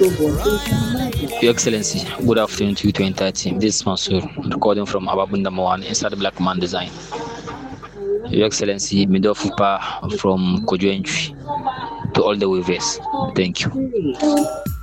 Your Excellency, good afternoon to you, 2030. This is Mansour, recording from Ababun number one inside the Black Man Design. Your Excellency, Midofupa from Kojo Entry to all the waivers. Thank you.